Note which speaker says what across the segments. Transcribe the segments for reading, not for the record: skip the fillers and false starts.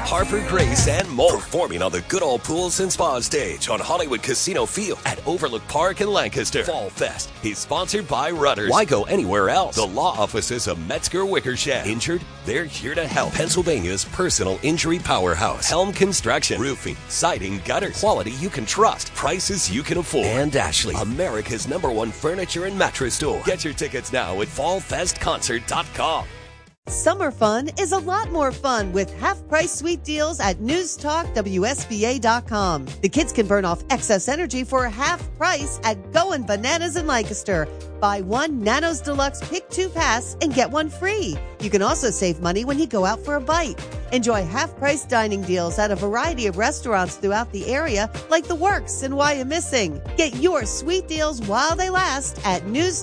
Speaker 1: Harper Grace, and more. Performing on the Good Old Pools and Spa stage on Hollywood Casino Field at Overlook Park in Lancaster. Fall Fest is sponsored by Rudders. Why go anywhere else? The law offices of Metzger Wickersham. Injured? They're here to help. Pennsylvania's personal injury powerhouse. Helm Construction. Roofing, siding, gutters. Quality you can trust. Prices you can afford. And Ashley, America's #1 furniture and mattress store. Get your tickets now at fallfestconcert.com.
Speaker 2: Summer fun is a lot more fun with half-price sweet deals at NewsTalkWSBA.com. The kids can burn off excess energy for half price at Goin' Bananas in Lancaster. Buy one Nanos Deluxe Pick 2 pass and get one free. You can also save money when you go out for a bite. Enjoy half-price dining deals at a variety of restaurants throughout the area, like The Works and Why You Missing. Get your sweet deals while they last at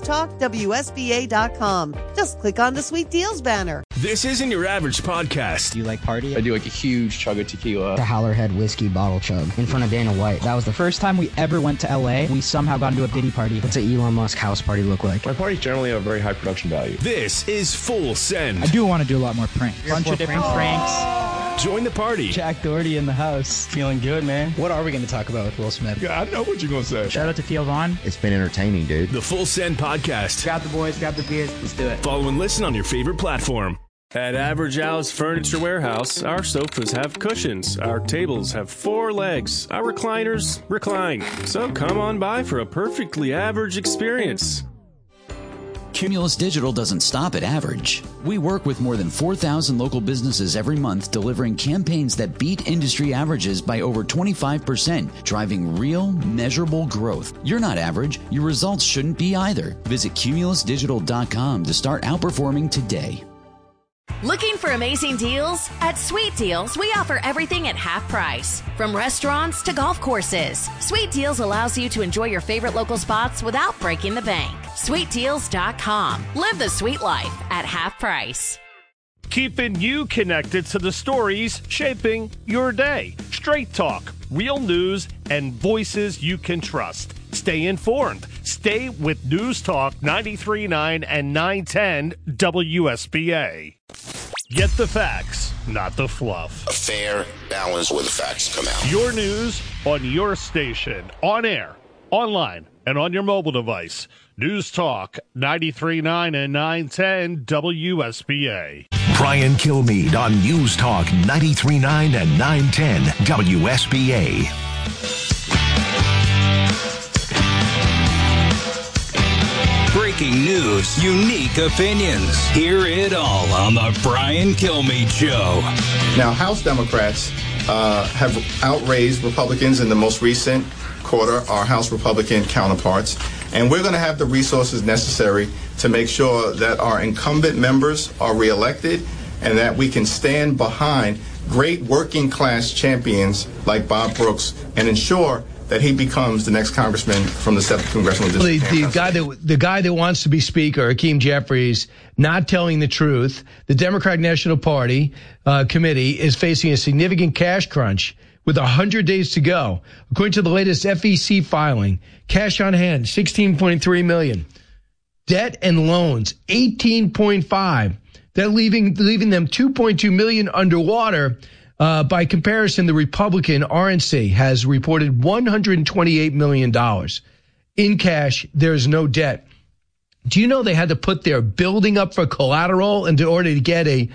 Speaker 2: NewsTalkWSBA.com. Just click on the Sweet Deals banner.
Speaker 3: This isn't your average podcast.
Speaker 4: Do you like party?
Speaker 5: I do like a huge chug of tequila.
Speaker 4: The Howlerhead whiskey bottle chug in front of Dana White. That was the first time we ever went to LA. We somehow got into a Diddy party. What's an Elon Musk house party look like?
Speaker 5: My parties generally have very high production value.
Speaker 3: This is Full Send.
Speaker 6: I do want to do a lot more pranks. Bunch of different pranks.
Speaker 3: Join the party.
Speaker 4: Jack Doherty in the house.
Speaker 6: Feeling good, man.
Speaker 4: What are we going to talk about with Will Smith?
Speaker 5: Yeah, I know what you're going to say.
Speaker 6: Shout out to Theo Vaughn.
Speaker 7: It's been entertaining, dude.
Speaker 3: The Full Send Podcast.
Speaker 6: Grab the boys, grab the beers. Let's do it.
Speaker 3: Follow and listen on your favorite platform.
Speaker 8: At Average Al's Furniture Warehouse, our sofas have cushions, our tables have 4 legs, our recliners recline. So come on by for a perfectly average experience.
Speaker 9: Cumulus Digital doesn't stop at average. We work with more than 4,000 local businesses every month, delivering campaigns that beat industry averages by over 25%, driving real, measurable growth. You're not average. Your results shouldn't be either. Visit cumulusdigital.com to start outperforming today.
Speaker 10: Looking for amazing deals? At Sweet Deals, we offer everything at half price. From restaurants to golf courses, Sweet Deals allows you to enjoy your favorite local spots without breaking the bank. SweetDeals.com. Live the sweet life at half price.
Speaker 8: Keeping you connected to the stories shaping your day. Straight talk, real news, and voices you can trust. Stay informed. Stay with News Talk 93.9 and 910 WSBA. Get the facts, not the fluff.
Speaker 11: A fair balance where the facts come out.
Speaker 8: Your news on your station, on air, online, and on your mobile device. News Talk 93.9 and 910 WSBA.
Speaker 12: Brian Kilmeade on News Talk 93.9 and 910 WSBA.
Speaker 13: Breaking news, unique opinions. Hear it all on the Brian Kilmeade Show.
Speaker 14: Now, House Democrats have outraised Republicans in the most recent quarter, our House Republican counterparts, and we're going to have the resources necessary to make sure that our incumbent members are reelected and that we can stand behind great working class champions like Bob Brooks and ensure that he becomes the next congressman from the 7th Congressional District.
Speaker 15: The guy that wants to be Speaker, Hakeem Jeffries, not telling the truth. The Democratic National Party committee is facing a significant cash crunch with 100 days to go. According to the latest FEC filing, cash on hand, $16.3 million. Debt and loans, $18.5. They're leaving them $2.2 million underwater. By comparison, the Republican RNC has reported $128 million in cash. There's no debt. Do you know they had to put their building up for collateral in order to get an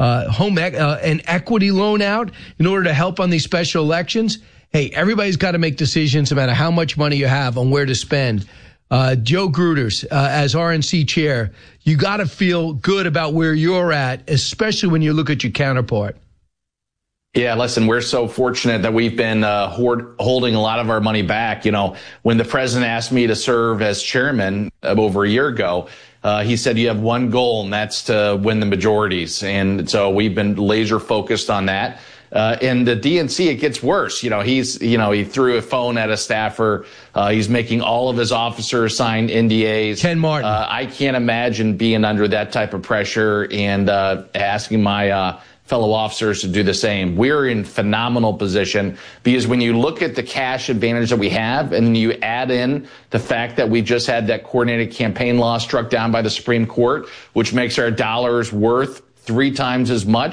Speaker 15: equity loan out in order to help on these special elections? Hey, everybody's got to make decisions no matter how much money you have on where to spend. Joe Gruters, as RNC chair, you got to feel good about where you're at, especially when you look at your counterpart.
Speaker 16: Yeah, listen, we're so fortunate that we've been holding a lot of our money back. You know, when the president asked me to serve as chairman over a year ago, he said you have one goal, and that's to win the majorities. And so we've been laser focused on that. In the DNC, it gets worse. He threw a phone at a staffer. He's making all of his officers sign NDAs.
Speaker 15: Ken Martin.
Speaker 16: I can't imagine being under that type of pressure and asking my fellow officers to do the same. We're in phenomenal position because when you look at the cash advantage that we have and you add in the fact that we just had that coordinated campaign law struck down by the Supreme Court, which makes our dollars worth 3 times as much,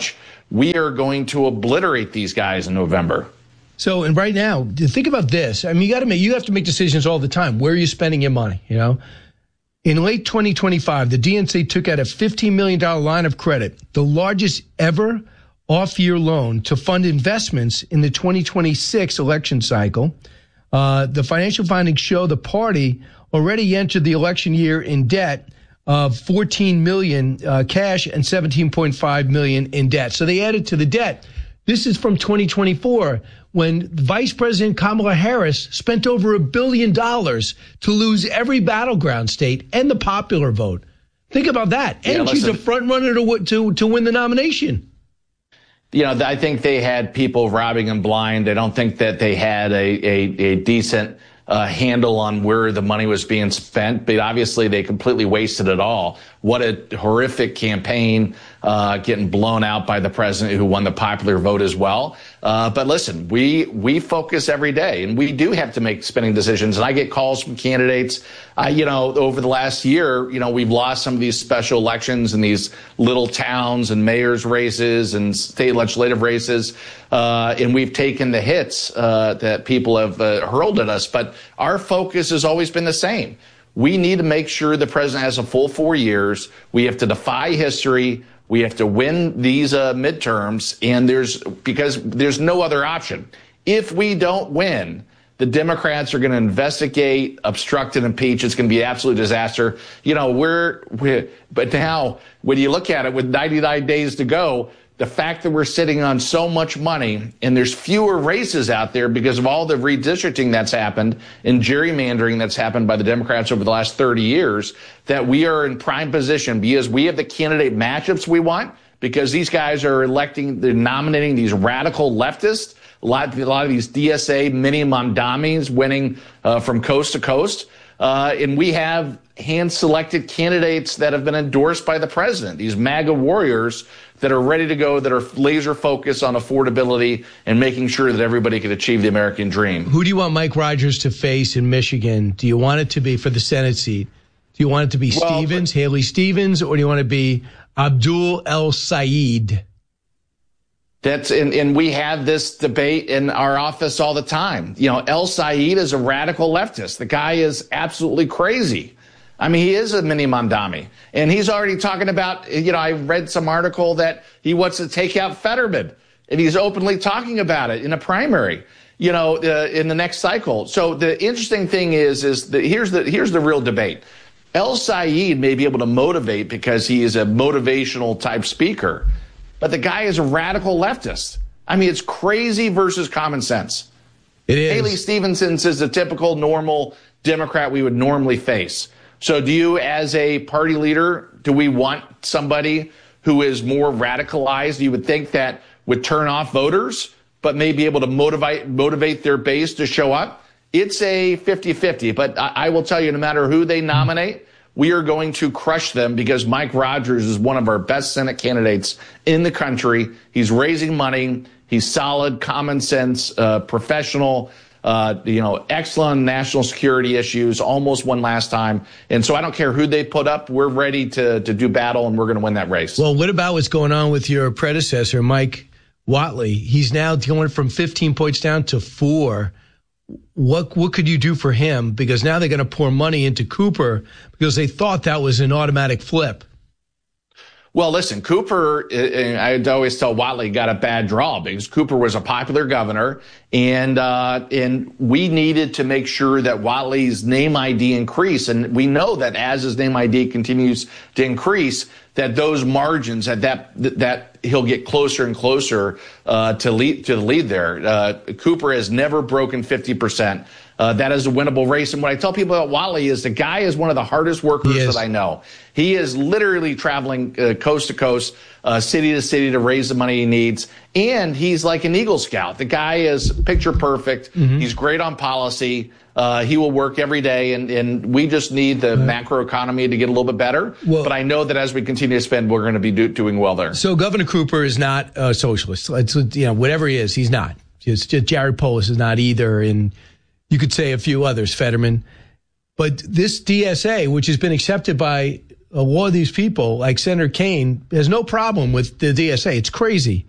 Speaker 16: we are going to obliterate these guys in November.
Speaker 15: So, and right now, think about this. I mean, you have to make decisions all the time. Where are you spending your money? You know, in late 2025, the DNC took out a $15 million line of credit, the largest ever off-year loan to fund investments in the 2026 election cycle. The financial findings show the party already entered the election year in debt of $14 million cash and $17.5 million in debt. So they added to the debt. This is from 2024, when Vice President Kamala Harris spent over $1 billion to lose every battleground state and the popular vote. Think about that. And she's a front runner to win the nomination.
Speaker 16: You know, I think they had people robbing them blind. I don't think that they had a decent handle on where the money was being spent, but obviously they completely wasted it all. What a horrific campaign, getting blown out by the president who won the popular vote as well. But listen, we focus every day, and we do have to make spending decisions. And I get calls from candidates, over the last year, we've lost some of these special elections in these little towns and mayor's races and state legislative races. And we've taken the hits that people have hurled at us. But our focus has always been the same. We need to make sure the president has a full 4 years. We have to defy history. We have to win these midterms, and because there's no other option. If we don't win, the Democrats are going to investigate, obstruct, and impeach. It's going to be an absolute disaster. But now, when you look at it with 99 days to go, the fact that we're sitting on so much money and there's fewer races out there because of all the redistricting that's happened and gerrymandering that's happened by the Democrats over the last 30 years, that we are in prime position because we have the candidate matchups we want, because these guys are they're nominating these radical leftists, a lot of these DSA mini Mondamis winning from coast to coast. And we have hand-selected candidates that have been endorsed by the president, these MAGA warriors that are ready to go, that are laser-focused on affordability and making sure that everybody can achieve the American dream.
Speaker 15: Who do you want Mike Rogers to face in Michigan? Do you want it to be for the Senate seat? Do you want it to be Haley Stevens, or do you want it to be Abdul El-Sayed?
Speaker 16: And we have this debate in our office all the time. El-Sayed is a radical leftist. The guy is absolutely crazy. I mean, he is a mini Mondami. And he's already talking about, I read some article that he wants to take out Fetterman. And he's openly talking about it in a primary, in the next cycle. So the interesting thing is that here's the real debate. El-Sayed may be able to motivate because he is a motivational type speaker. But the guy is a radical leftist. I mean, it's crazy versus common sense.
Speaker 15: It is.
Speaker 16: Haley Stevenson is the typical normal Democrat we would normally face. So do you, as a party leader, do we want somebody who is more radicalized? You would think that would turn off voters, but may be able to motivate their base to show up. It's a 50-50. But I will tell you, no matter who they nominate, we are going to crush them, because Mike Rogers is one of our best Senate candidates in the country. He's raising money. He's solid, common sense, professional, excellent national security issues, almost won last time. And so I don't care who they put up. We're ready to do battle, and we're going to win that race.
Speaker 15: Well, what about what's going on with your predecessor, Mike Whatley? He's now going from 15 points down to 4. What could you do for him? Because now they're going to pour money into Cooper because they thought that was an automatic flip.
Speaker 16: Well, listen, Cooper, I always tell Whatley, got a bad draw because Cooper was a popular governor, and we needed to make sure that Whatley's name ID increased. And we know that as his name ID continues to increase, that those margins, that he'll get closer and closer to the lead there. Cooper has never broken 50%. That is a winnable race. And what I tell people about Whatley is the guy is one of the hardest workers that I know. He is literally traveling coast to coast, city to city to raise the money he needs. And he's like an Eagle Scout. The guy is picture perfect. Mm-hmm. He's great on policy. He will work every day, and we just need the macroeconomy to get a little bit better. But I know that as we continue to spend, we're going to be doing well there.
Speaker 15: So Governor Cooper is not a socialist. It's, whatever he is, he's not. Just Jared Polis is not either, and you could say a few others, Fetterman. But this DSA, which has been accepted by a lot of these people, like Senator Kaine, has no problem with the DSA. It's crazy.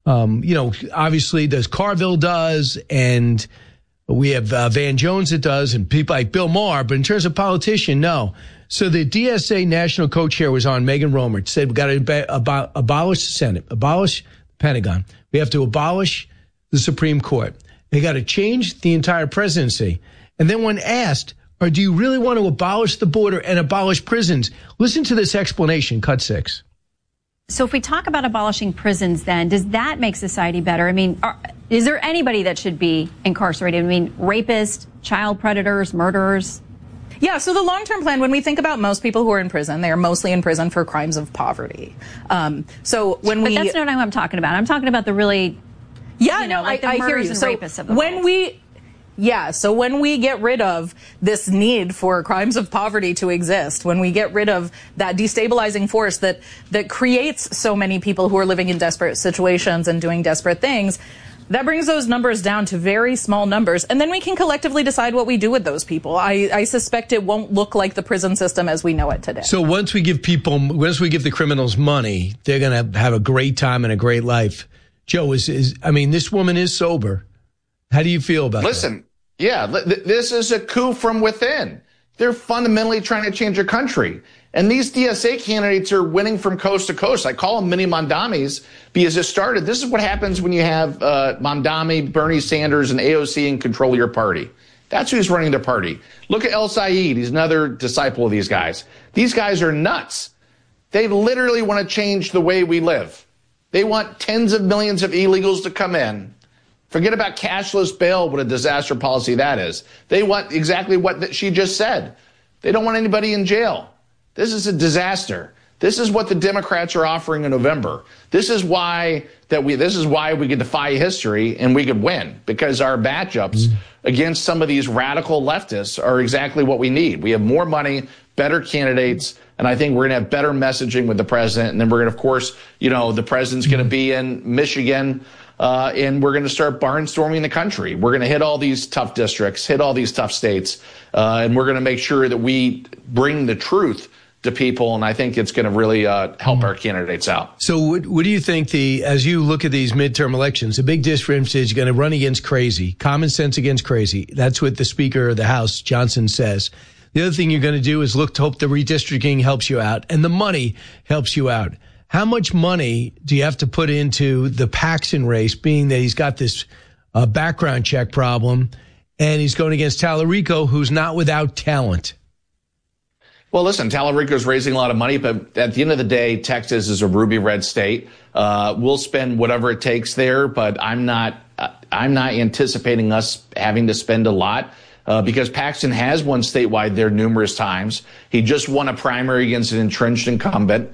Speaker 15: Obviously, there's Carville does, and we have Van Jones that does, and people like Bill Maher. But in terms of politician, no. So the DSA national co-chair was on, Megan Romer, said we got to abolish the Senate, abolish the Pentagon. We have to abolish the Supreme Court. They got to change the entire presidency. And then when asked, or do you really want to abolish the border and abolish prisons? Listen to this explanation, cut 6.
Speaker 7: So if we talk about abolishing prisons, then does that make society better? I mean, is there anybody that should be incarcerated? I mean, rapists, child predators, murderers?
Speaker 17: Yeah, so the long-term plan, when we think about most people who are in prison, they are mostly in prison for crimes of poverty. But that's not what
Speaker 7: I'm talking about. I'm talking about the really, like the
Speaker 17: I hear
Speaker 7: murderers
Speaker 17: you.
Speaker 7: and
Speaker 17: So
Speaker 7: rapists of the world.
Speaker 17: So when we get rid of this need for crimes of poverty to exist, when we get rid of that destabilizing force that creates so many people who are living in desperate situations and doing desperate things, that brings those numbers down to very small numbers. And then we can collectively decide what we do with those people. I suspect it won't look like the prison system as we know it today.
Speaker 15: So once we give the criminals money, they're going to have a great time and a great life. Joe, this woman is sober. How do you feel about that?
Speaker 16: Yeah, this is a coup from within. They're fundamentally trying to change our country. And these DSA candidates are winning from coast to coast. I call them mini Mondamis because this is what happens when you have Mondami, Bernie Sanders, and AOC in control of your party. That's who's running their party. Look at El Sayed. He's another disciple of these guys. These guys are nuts. They literally want to change the way we live. They want tens of millions of illegals to come in. Forget about cashless bail, what a disaster policy that is. They want exactly what she just said. They don't want anybody in jail. This is a disaster. This is what the Democrats are offering in November. This is why we could defy history and we could win, because our matchups against some of these radical leftists are exactly what we need. We have more money, better candidates, and I think we're going to have better messaging with the president. And then we're going to, of course, the president's going to be in Michigan. And we're going to start barnstorming the country. We're going to hit all these tough districts, hit all these tough states, and we're going to make sure that we bring the truth to people. And I think it's going to really help our candidates out.
Speaker 15: So what do you think as you look at these midterm elections, the big difference is you're going to run against crazy, common sense against crazy. That's what the Speaker of the House, Johnson, says. The other thing you're going to do is look to hope the redistricting helps you out and the money helps you out. How much money do you have to put into the Paxton race, being that he's got this background check problem and he's going against Tallarico, who's not without talent?
Speaker 16: Well, listen, Tallarico's raising a lot of money, but at the end of the day, Texas is a ruby red state. We'll spend whatever it takes there, but I'm not anticipating us having to spend a lot. Because Paxton has won statewide there numerous times. He just won a primary against an entrenched incumbent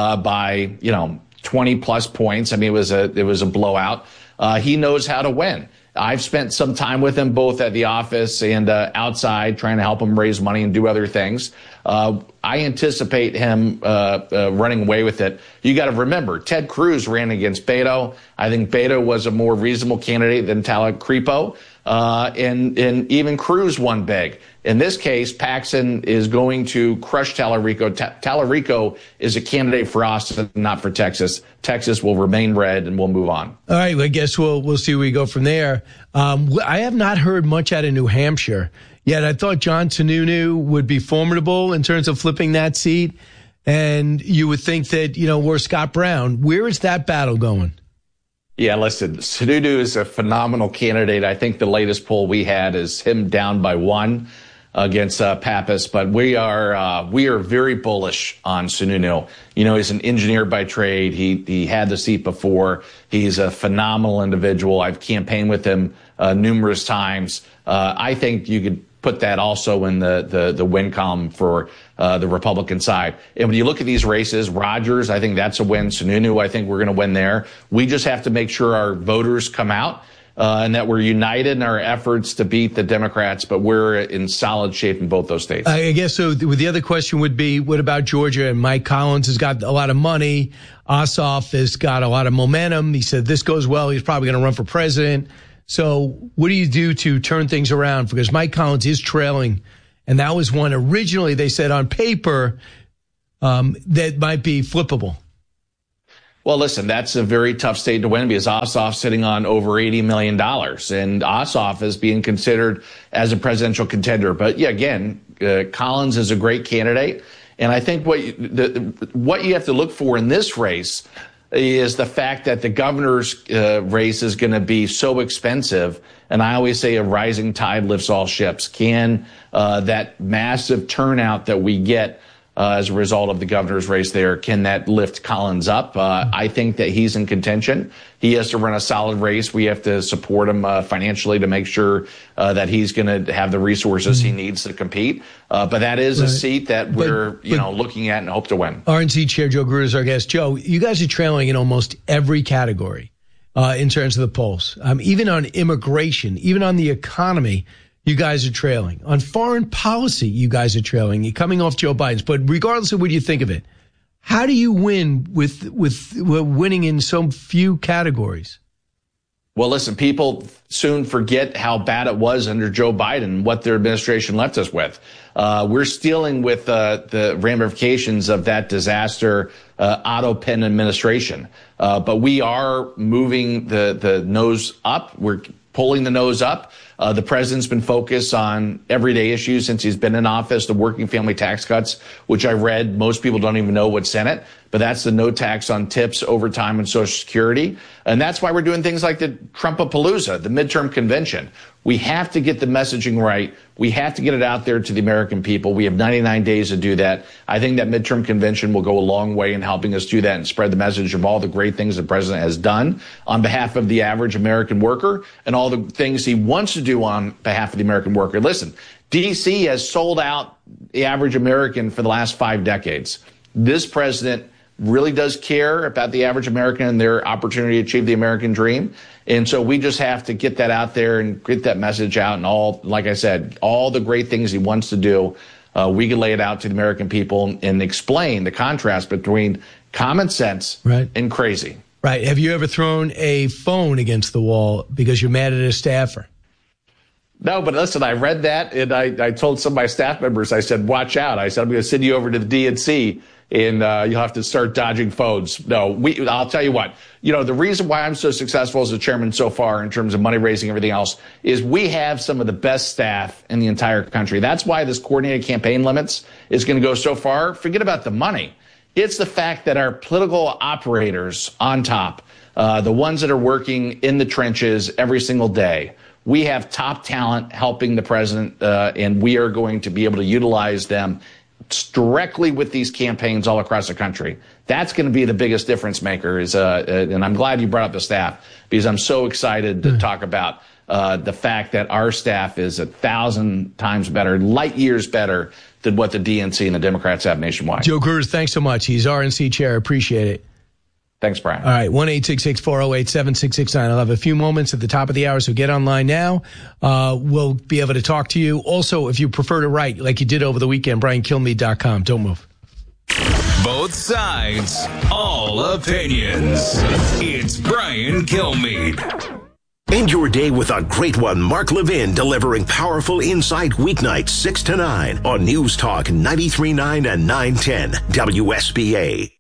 Speaker 16: by 20 plus points. I mean, it was a blowout. He knows how to win. I've spent some time with him both at the office and outside trying to help him raise money and do other things. I anticipate him running away with it. You got to remember, Ted Cruz ran against Beto. I think Beto was a more reasonable candidate than Tallarico. And even Cruz won big. In this case, Paxton is going to crush Tallarico. Tallarico is a candidate for Austin, not for Texas. Texas will remain red, and we'll move on.
Speaker 15: All right, well, I guess we'll see where we go from there. I have not heard much out of New Hampshire yet. I thought John Sununu would be formidable in terms of flipping that seat, and you would think that, we're Scott Brown. Where is that battle going?
Speaker 16: Yeah, listen, Sununu is a phenomenal candidate. I think the latest poll we had is him down by 1 against Pappas, but we are very bullish on Sununu. He's an engineer by trade. He had the seat before. He's a phenomenal individual. I've campaigned with him numerous times. I think you could put that also in the win column for the Republican side. And when you look at these races, Rogers, I think that's a win. Sununu, I think we're going to win there. We just have to make sure our voters come out and that we're united in our efforts to beat the Democrats, but we're in solid shape in both those states.
Speaker 15: I guess so. The other question would be, what about Georgia? And Mike Collins has got a lot of money. Ossoff has got a lot of momentum. He said this goes well, he's probably going to run for president. So what do you do to turn things around? Because Mike Collins is trailing, and that was one originally they said on paper that might be flippable?
Speaker 16: Well, listen, that's a very tough state to win because Ossoff's sitting on over $80 million, and Ossoff is being considered as a presidential contender. But yeah, again, Collins is a great candidate. And I think what you have to look for in this race is the fact that the governor's race is going to be so expensive. And I always say a rising tide lifts all ships. Can that massive turnout that we get as a result of the governor's race there, can that lift Collins up? I think that he's in contention. He has to run a solid race. We have to support him financially to make sure that he's going to have the resources he needs to compete. But that is a seat that we're looking at and hope to win.
Speaker 15: RNC Chair Joe Gruder is our guest. Joe, you guys are trailing in almost every category in terms of the polls. Even on immigration, even on the economy, you guys are trailing. On foreign policy, you guys are trailing. You're coming off Joe Biden's. But regardless of what you think of it, how do you win with winning in so few categories?
Speaker 16: Well, listen, people soon forget how bad it was under Joe Biden, what their administration left us with. We're dealing with the ramifications of that disaster, Otto Penn administration. But we are moving the nose up. We're pulling the nose up. The president's been focused on everyday issues since he's been in office, the working family tax cuts, which I read. Most people don't even know what's in it, but that's the no tax on tips, overtime, and Social Security. And that's why we're doing things like the Trumpapalooza, the midterm convention. We have to get the messaging right. We have to get it out there to the American people. We have 99 days to do that. I think that midterm convention will go a long way in helping us do that and spread the message of all the great things the president has done on behalf of the average American worker and all the things he wants to do on behalf of the American worker. Listen, D.C. has sold out the average American for the last 5 decades. This president really does care about the average American and their opportunity to achieve the American dream. And so we just have to get that out there and get that message out. And all, like I said, all the great things he wants to do, we can lay it out to the American people and explain the contrast between common sense and crazy.
Speaker 15: Right. Have you ever thrown a phone against the wall because you're mad at a staffer?
Speaker 16: No, but listen, I read that and I told some of my staff members, I said, watch out. I said, I'm going to send you over to the DNC and you'll have to start dodging phones. No, I'll tell you what, the reason why I'm so successful as a chairman so far in terms of money raising and everything else is we have some of the best staff in the entire country. That's why this coordinated campaign limits is going to go so far. Forget about the money. It's the fact that our political operators on top, the ones that are working in the trenches every single day, we have top talent helping the president, and we are going to be able to utilize them directly with these campaigns all across the country. That's going to be the biggest difference maker. And I'm glad you brought up the staff because I'm so excited to talk about the fact that our staff is 1,000 times better, light years better than what the DNC and the Democrats have nationwide.
Speaker 15: Joe Gruder, thanks so much. He's RNC chair. Appreciate it.
Speaker 16: Thanks, Brian.
Speaker 15: All right, 1-866-408-7669. I'll have a few moments at the top of the hour, so get online now. We'll be able to talk to you. Also, if you prefer to write, like you did over the weekend, BrianKilmeade.com. Don't move.
Speaker 13: Both sides, all opinions. It's Brian Kilmeade.
Speaker 12: End your day with a great one. Mark Levin delivering powerful insight weeknights 6 to 9 on News Talk 93.9 and 910 WSBA.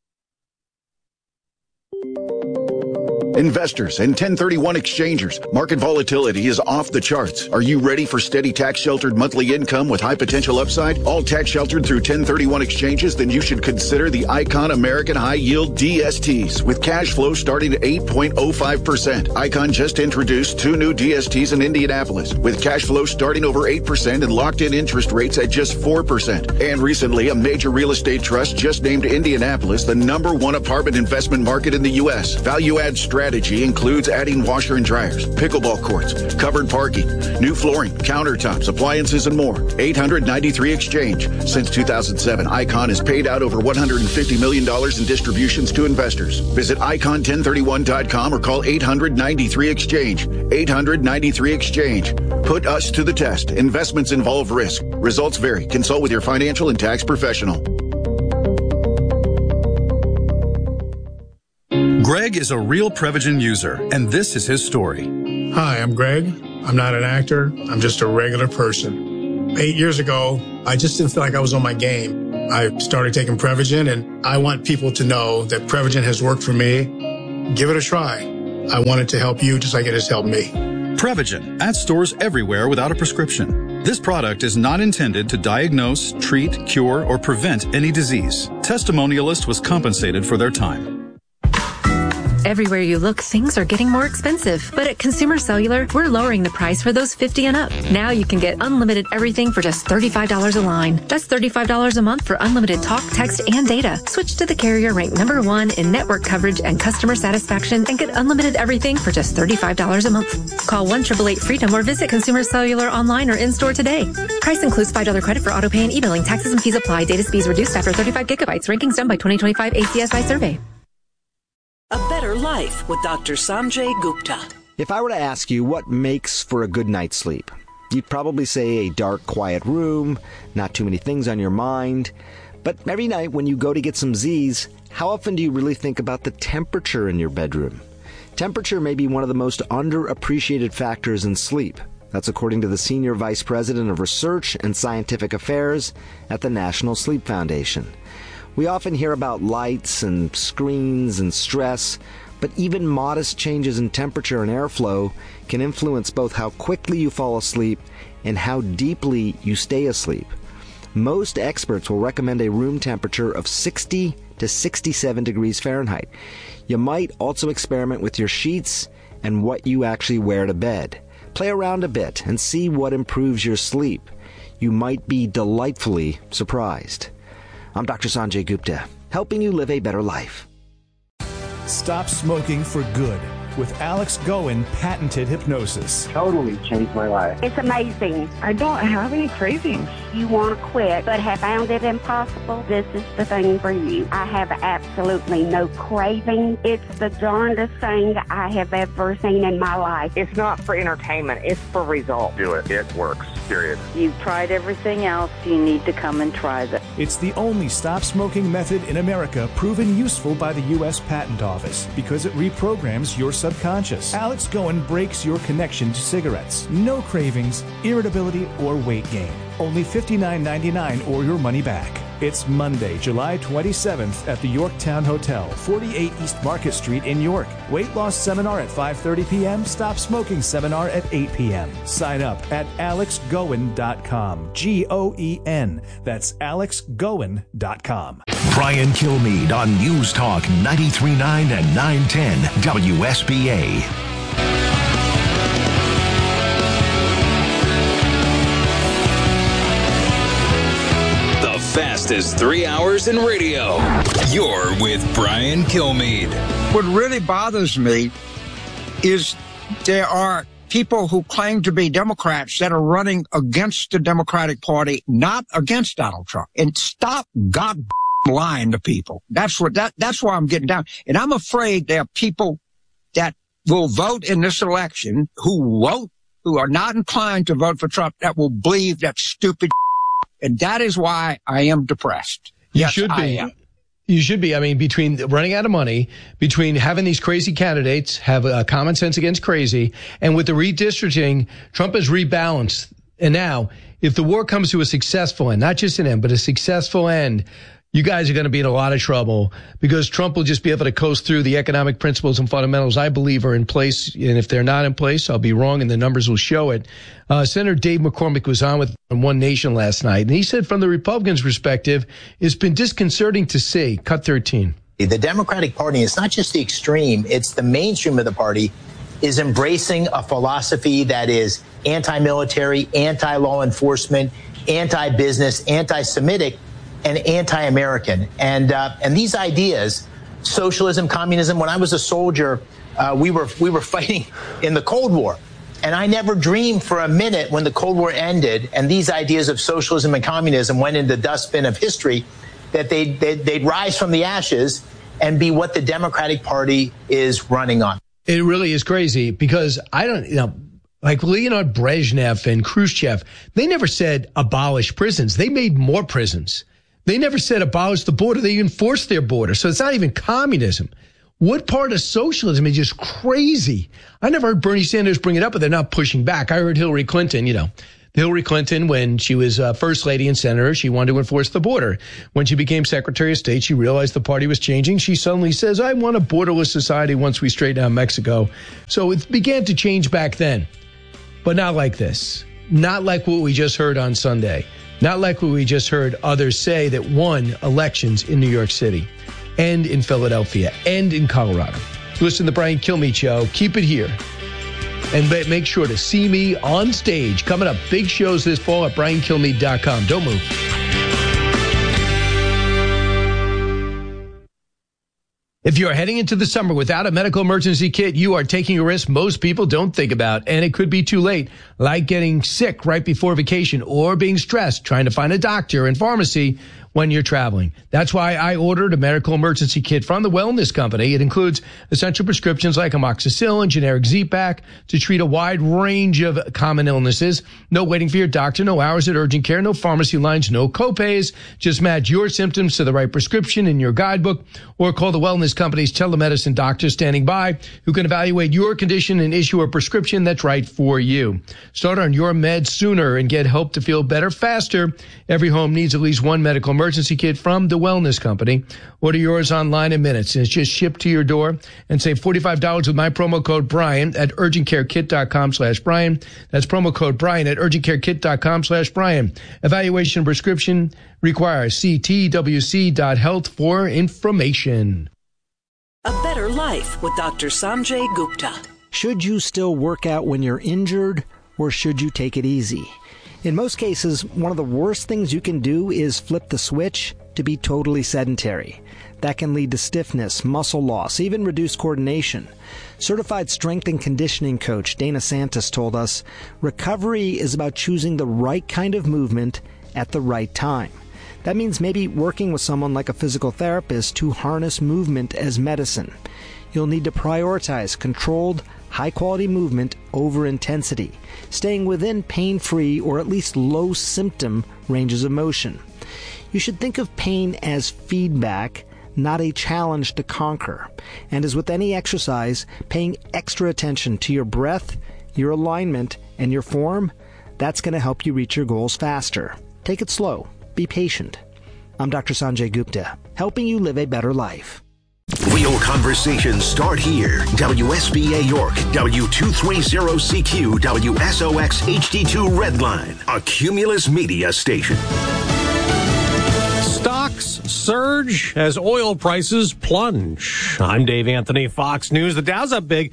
Speaker 18: Investors and 1031 exchangers, market volatility is off the charts. Are you ready for steady tax-sheltered monthly income with high potential upside? All tax-sheltered through 1031 exchanges? Then you should consider the Icon American High Yield DSTs with cash flow starting at 8.05%. Icon just introduced 2 new DSTs in Indianapolis with cash flow starting over 8% and locked-in interest rates at just 4%. And recently, a major real estate trust just named Indianapolis the #1 apartment investment market in the U.S. Value-add strategy includes adding washer and dryers, pickleball courts, covered parking, new flooring, countertops, appliances, and more. 893 Exchange. Since 2007, Icon has paid out over $150 million in distributions to investors. Visit icon1031.com or call 893 Exchange. 893 Exchange. Put us to the test. Investments involve risk. Results vary. Consult with your financial and tax professional.
Speaker 19: Greg is a real Prevagen user, and this is his story.
Speaker 20: Hi, I'm Greg. I'm not an actor. I'm just a regular person. 8 years ago, I just didn't feel like I was on my game. I started taking Prevagen, and I want people to know that Prevagen has worked for me. Give it a try. I want it to help you just like it has helped me.
Speaker 19: Prevagen at stores everywhere without a prescription. This product is not intended to diagnose, treat, cure, or prevent any disease. Testimonialist was compensated for their time.
Speaker 21: Everywhere you look, things are getting more expensive. But at Consumer Cellular, we're lowering the price for those 50 and up. Now you can get unlimited everything for just $35 a line. That's $35 a month for unlimited talk, text, and data. Switch to the carrier ranked #1 in network coverage and customer satisfaction and get unlimited everything for just $35 a month. Call 1-888-FREEDOM or visit Consumer Cellular online or in-store today. Price includes $5 credit for auto pay and e-billing. Taxes and fees apply. Data speeds reduced after 35 gigabytes. Rankings done by 2025 ACSI survey.
Speaker 22: A Better Life with Dr. Sanjay Gupta.
Speaker 23: If I were to ask you what makes for a good night's sleep, you'd probably say a dark, quiet room, not too many things on your mind. But every night when you go to get some Z's, how often do you really think about the temperature in your bedroom? Temperature may be one of the most underappreciated factors in sleep. That's according to the Senior Vice President of Research and Scientific Affairs at the National Sleep Foundation. We often hear about lights and screens and stress, but even modest changes in temperature and airflow can influence both how quickly you fall asleep and how deeply you stay asleep. Most experts will recommend a room temperature of 60 to 67 degrees Fahrenheit. You might also experiment with your sheets and what you actually wear to bed. Play around a bit and see what improves your sleep. You might be delightfully surprised. I'm Dr. Sanjay Gupta, helping you live a better life.
Speaker 3: Stop smoking for good with Alex Goen patented hypnosis.
Speaker 24: Totally changed my life.
Speaker 25: It's amazing. I don't have any cravings. You want to quit but have found it impossible? This is the thing for you. I have absolutely no craving. It's the darndest thing I have ever seen in my life.
Speaker 24: It's not for entertainment. It's for results.
Speaker 26: Do it. It works. Period.
Speaker 27: You've tried everything else. You need to come and try that.
Speaker 3: It's the only stop smoking method in America proven useful by the U.S. Patent Office because it reprograms your subconscious. Alex Goen breaks your connection to cigarettes. No cravings, irritability, or weight gain. Only $59.99 or your money back. It's Monday, July 27th at the Yorktown Hotel, 48 East Market Street in York. Weight loss seminar at 5:30 p.m. Stop smoking seminar at 8 p.m. Sign up at alexgoen.com. Goen. That's alexgoen.com.
Speaker 12: Brian Kilmeade on News Talk 93.9 and 910 WSBA.
Speaker 13: Fastest 3 hours in radio. You're with Brian Kilmeade.
Speaker 28: What really bothers me is there are people who claim to be Democrats that are running against the Democratic Party, not against Donald Trump. And stop lying to people. That's why I'm getting down. And I'm afraid there are people that will vote in this election who are not inclined to vote for Trump that will believe that stupid. And that is why I am depressed.
Speaker 15: You should be. You should be. I mean, between running out of money, between having these crazy candidates have common sense against crazy, and with the redistricting, Trump has rebalanced. And now, if the war comes to a successful end, not just an end, but a successful end, you guys are going to be in a lot of trouble because Trump will just be able to coast through the economic principles and fundamentals I believe are in place. And if they're not in place, I'll be wrong and the numbers will show it. Senator Dave McCormick was on with One Nation last night, and he said from the Republicans' perspective, it's been disconcerting to see. Cut 13.
Speaker 29: The Democratic Party is not just the extreme, it's the mainstream of the party is embracing a philosophy that is anti-military, anti-law enforcement, anti-business, anti-Semitic, and anti-American. And these ideas, socialism, communism, when I was a soldier, we were fighting in the Cold War. And I never dreamed for a minute when the Cold War ended and these ideas of socialism and communism went into the dustbin of history that they'd rise from the ashes and be what the Democratic Party is running on.
Speaker 15: It really is crazy because like Leonid Brezhnev and Khrushchev, they never said abolish prisons. They made more prisons. They never said abolish the border. They enforced their border. So it's not even communism. What part of socialism is just crazy? I never heard Bernie Sanders bring it up, but they're not pushing back. I heard Hillary Clinton, Hillary Clinton, when she was first lady and senator, she wanted to enforce the border. When she became Secretary of State, she realized the party was changing. She suddenly says, I want a borderless society once we straighten out Mexico. So it began to change back then. But not like this. Not like what we just heard on Sunday. Not like what we just heard others say that won elections in New York City and in Philadelphia and in Colorado. Listen to the Brian Kilmeade Show. Keep it here. And make sure to see me on stage. Coming up, big shows this fall at BrianKilmeade.com. Don't move. If you're heading into the summer without a medical emergency kit, you are taking a risk most people don't think about, and it could be too late, like getting sick right before vacation or being stressed trying to find a doctor and pharmacy when you're traveling. That's why I ordered a medical emergency kit from the Wellness Company. It includes essential prescriptions like amoxicillin, generic Z-Pak to treat a wide range of common illnesses. No waiting for your doctor, no hours at urgent care, no pharmacy lines, no copays. Just match your symptoms to the right prescription in your guidebook or call the Wellness Company's telemedicine doctor standing by who can evaluate your condition and issue a prescription that's right for you. Start on your meds sooner and get help to feel better faster. Every home needs at least one medical emergency kit from the Wellness Company. Order yours online in minutes, and it's just shipped to your door. And save $45 with my promo code Brian at urgentcarekit.com/Brian. That's promo code Brian at urgentcarekit.com/Brian. Evaluation and prescription requires ctwc.health for information.
Speaker 22: A better life with Dr. Sanjay Gupta.
Speaker 23: Should you still work out when you're injured, or should you take it easy? In most cases, one of the worst things you can do is flip the switch to be totally sedentary. That can lead to stiffness, muscle loss, even reduced coordination. Certified strength and conditioning coach Dana Santos told us, recovery is about choosing the right kind of movement at the right time. That means maybe working with someone like a physical therapist to harness movement as medicine. You'll need to prioritize controlled, high-quality movement over intensity, staying within pain-free or at least low-symptom ranges of motion. You should think of pain as feedback, not a challenge to conquer. And as with any exercise, paying extra attention to your breath, your alignment, and your form, that's going to help you reach your goals faster. Take it slow. Be patient. I'm Dr. Sanjay Gupta, helping you live a better life.
Speaker 12: Real conversations start here. WSBA York, W230CQ, WSOX HD2 Redline, a Cumulus Media station.
Speaker 8: Stocks surge as oil prices plunge. I'm Dave Anthony, Fox News. The Dow's up big,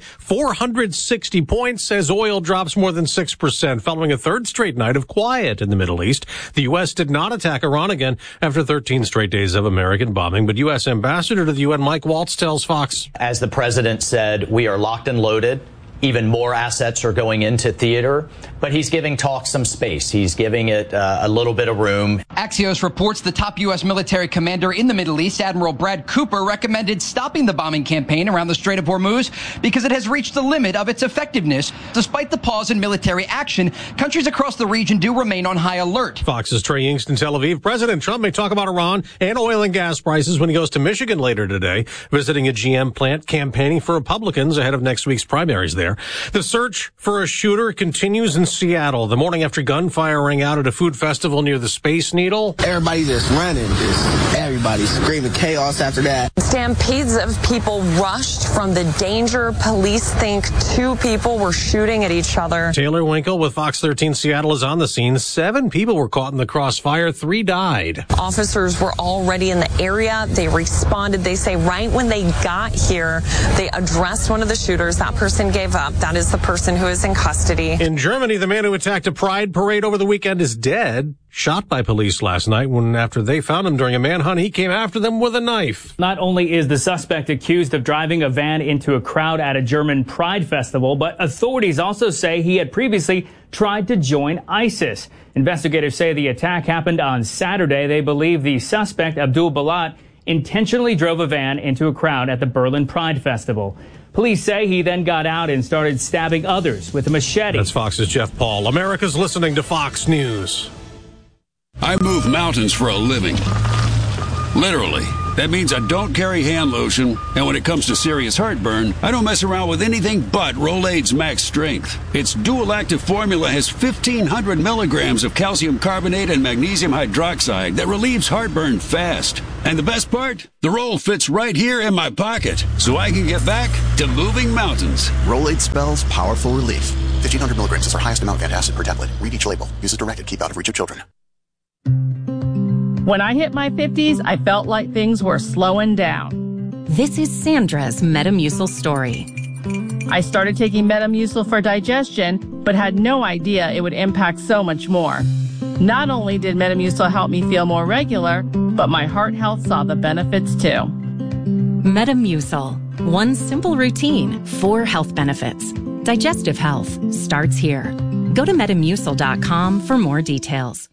Speaker 8: 460 points as oil drops more than 6% following a third straight night of quiet in the Middle East. The U.S. did not attack Iran again after 13 straight days of American bombing, but U.S. Ambassador to the UN Mike Waltz tells Fox.
Speaker 1: As the president said, we are locked and loaded. Even more assets are going into theater, but he's giving talk some space. He's giving it a little bit of room.
Speaker 2: Axios reports the top U.S. military commander in the Middle East, Admiral Brad Cooper, recommended stopping the bombing campaign around the Strait of Hormuz because it has reached the limit of its effectiveness. Despite the pause in military action, countries across the region do remain on high alert.
Speaker 8: Fox's Trey Yingst in Tel Aviv. President Trump may talk about Iran and oil and gas prices when he goes to Michigan later today, visiting a GM plant, campaigning for Republicans ahead of next week's primaries there. The search for a shooter continues in Seattle the morning after gunfire rang out at a food festival near the Space Needle.
Speaker 4: Everybody just running, everybody screaming chaos after that.
Speaker 5: Stampedes of people rushed from the danger. Police think two people were shooting at each other.
Speaker 8: Taylor Winkle with Fox 13 Seattle is on the scene. 7 people were caught in the crossfire. 3 died.
Speaker 5: Officers were already in the area. They responded. They say right when they got here, they addressed one of the shooters. That person gave up. That is the person who is in custody.
Speaker 8: In Germany, the man who attacked a pride parade over the weekend is dead. Shot by police last night when after they found him during a manhunt, he came after them with a knife.
Speaker 6: Not only is the suspect accused of driving a van into a crowd at a German pride festival, but authorities also say he had previously tried to join ISIS. Investigators say the attack happened on Saturday. They believe the suspect, Abdul Balat, intentionally drove a van into a crowd at the Berlin Pride Festival. Police say he then got out and started stabbing others with a machete.
Speaker 8: That's Fox's Jeff Paul. America's listening to Fox News.
Speaker 9: I move mountains for a living. Literally.
Speaker 7: That means I don't carry hand lotion, and when it comes to serious heartburn, I don't mess around with anything but Rolaids Max Strength. Its dual-active formula has 1,500 milligrams of calcium carbonate and magnesium hydroxide that relieves heartburn fast. And the best part? The roll fits right here in my pocket, so I can get back to moving mountains.
Speaker 9: Rolaids spells powerful relief. 1,500 milligrams is our highest amount of antacid per tablet. Read each label. Use as directed. Keep out of reach of children.
Speaker 10: When I hit my 50s, I felt like things were slowing down.
Speaker 11: This is Sandra's Metamucil story.
Speaker 10: I started taking Metamucil for digestion, but had no idea it would impact so much more. Not only did Metamucil help me feel more regular, but my heart health saw the benefits too.
Speaker 11: Metamucil. One simple routine, 4 health benefits. Digestive health starts here. Go to Metamucil.com for more details.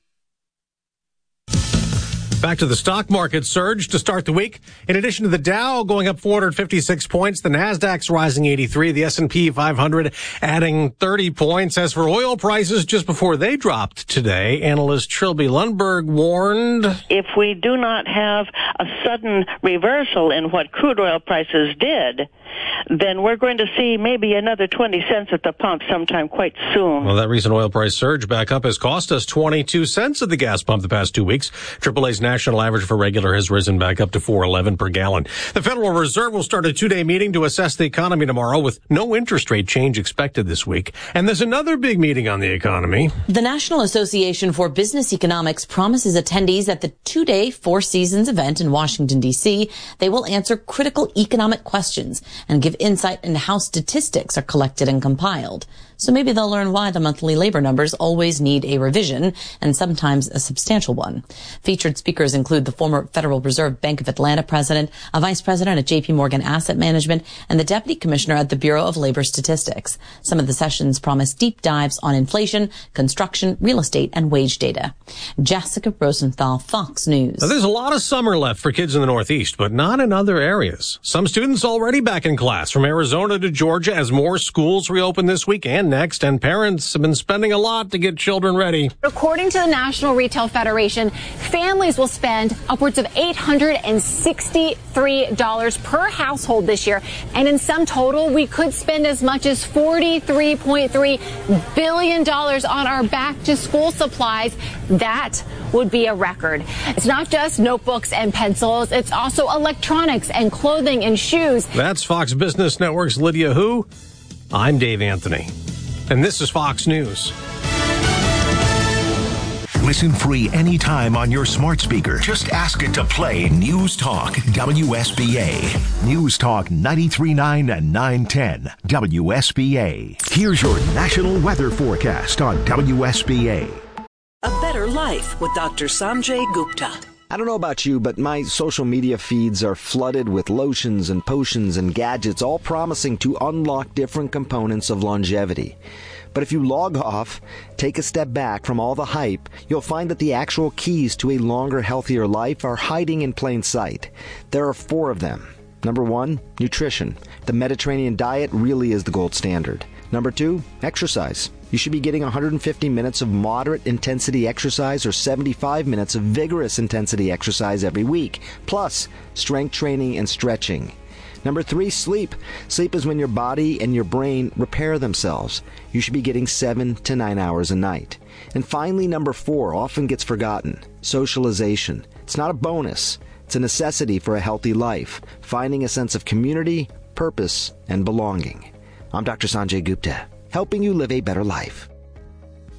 Speaker 14: Back to the stock market surge to start the week. In addition to the Dow going up 456 points, the Nasdaq's rising 83, the S&P 500 adding 30 points. As for oil prices, just before they dropped today, analyst Trilby Lundberg warned,
Speaker 16: if we do not have a sudden reversal in what crude oil prices did, then we're going to see maybe another 20 cents at the pump sometime quite soon.
Speaker 14: Well, that recent oil price surge back up has cost us 22 cents at the gas pump the past 2 weeks. AAA's national average for regular has risen back up to $4.11 per gallon. The Federal Reserve will start a 2-day meeting to assess the economy tomorrow with no interest rate change expected this week. And there's another big meeting on the economy.
Speaker 17: The National Association for Business Economics promises attendees at the 2-day Four Seasons event in Washington, D.C. they will answer critical economic questions and give insight into how statistics are collected and compiled. So maybe they'll learn why the monthly labor numbers always need a revision, and sometimes a substantial one. Featured speakers include the former Federal Reserve Bank of Atlanta president, a vice president at J.P. Morgan Asset Management, and the deputy commissioner at the Bureau of Labor Statistics. Some of the sessions promise deep dives on inflation, construction, real estate, and wage data. Jessica Rosenthal, Fox News.
Speaker 14: Now, there's a lot of summer left for kids in the Northeast, but not in other areas. Some students already back in class from Arizona to Georgia as more schools reopen this week and next, and parents have been spending a lot to get children ready.
Speaker 18: According to the National Retail Federation, families will spend upwards of $863 per household this year, and in sum total, we could spend as much as $43.3 billion on our back-to-school supplies. That would be a record. It's not just notebooks and pencils, it's also electronics and clothing and shoes.
Speaker 14: That's Fox Business Network's Lydia Hu. I'm Dave Anthony, and this is Fox News.
Speaker 12: Listen free anytime on your smart speaker. Just ask it to play News Talk WSBA. News Talk 93.9 and 910 WSBA. Here's your national weather forecast on WSBA.
Speaker 22: A Better Life with Dr. Sanjay Gupta.
Speaker 23: I don't know about you, but my social media feeds are flooded with lotions and potions and gadgets, all promising to unlock different components of longevity. But if you log off, take a step back from all the hype, you'll find that the actual keys to a longer, healthier life are hiding in plain sight. There are 4 of them. Number 1, nutrition. The Mediterranean diet really is the gold standard. Number 2, exercise. You should be getting 150 minutes of moderate intensity exercise or 75 minutes of vigorous intensity exercise every week, plus strength training and stretching. Number 3, sleep. Sleep is when your body and your brain repair themselves. You should be getting 7 to 9 hours a night. And finally, number 4 often gets forgotten. Socialization. It's not a bonus. It's a necessity for a healthy life, finding a sense of community, purpose, and belonging. I'm Dr. Sanjay Gupta, helping you live a better life.